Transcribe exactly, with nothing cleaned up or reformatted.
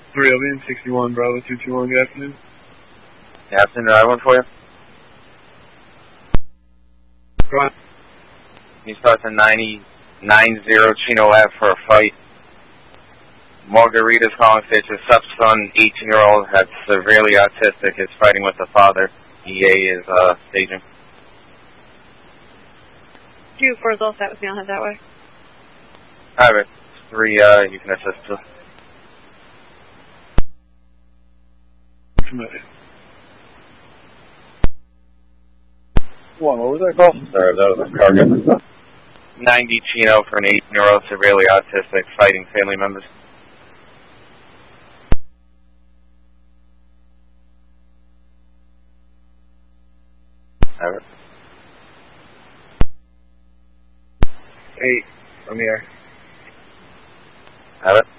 three Obian, sixty-one Bravo two two one, good afternoon. Good afternoon, I have one for you. Go on. He starts at ninety, nine zero Chino Ave for a fight. Margarita's calling to say it's his stepson, eighteen-year-old, that's severely autistic, is fighting with the father. E A is uh, staging. Two four Zol, that with me, I'll head that way. All right, three, uh, you can assist to. One, what was that call? Sorry, that was a cargo. ninety Chino for an eighteen-year-old, severely autistic, fighting family members. All right. Eight, I'm here. Have it.